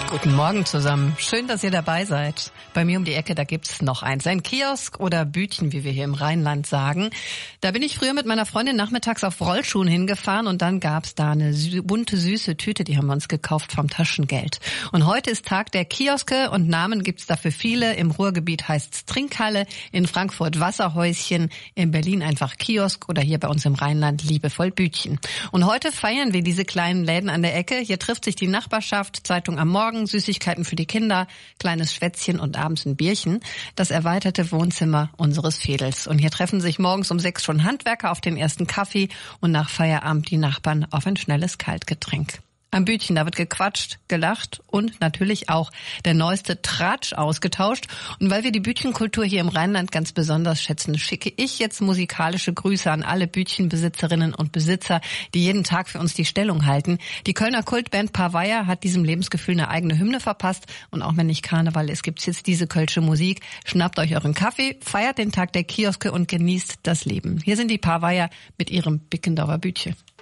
Guten Morgen zusammen. Schön, dass ihr dabei seid. Bei mir um die Ecke, da gibt's noch eins. Ein Kiosk oder Bütchen, wie wir hier im Rheinland sagen. Da bin ich früher mit meiner Freundin nachmittags auf Rollschuhen hingefahren und dann gab's da eine bunte, süße Tüte, die haben wir uns gekauft vom Taschengeld. Und heute ist Tag der Kioske und Namen gibt's dafür viele. Im Ruhrgebiet heißt's Trinkhalle, in Frankfurt Wasserhäuschen, in Berlin einfach Kiosk oder hier bei uns im Rheinland liebevoll Bütchen. Und heute feiern wir diese kleinen Läden an der Ecke. Hier trifft sich die Nachbarschaft, Zeitung am Morgen, Süßigkeiten für die Kinder, kleines Schwätzchen und abends ein Bierchen. Das erweiterte Wohnzimmer unseres Veedels. Und hier treffen sich morgens um 6 schon Handwerker auf den ersten Kaffee und nach Feierabend die Nachbarn auf ein schnelles Kaltgetränk. Am Bütchen, da wird gequatscht, gelacht und natürlich auch der neueste Tratsch ausgetauscht. Und weil wir die Bütchenkultur hier im Rheinland ganz besonders schätzen, schicke ich jetzt musikalische Grüße an alle Bütchenbesitzerinnen und Besitzer, die jeden Tag für uns die Stellung halten. Die Kölner Kultband Parweia hat diesem Lebensgefühl eine eigene Hymne verpasst. Und auch wenn nicht Karneval ist, gibt's jetzt diese kölsche Musik. Schnappt euch euren Kaffee, feiert den Tag der Kioske und genießt das Leben. Hier sind die Parweia mit ihrem Bickendorfer Bütchen.